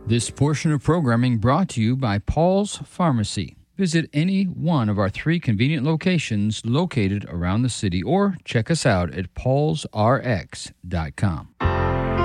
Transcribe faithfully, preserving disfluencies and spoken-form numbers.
This portion of programming brought to you by Paul's Pharmacy. Visit any one of our three convenient locations located around the city or check us out at pauls r x dot com.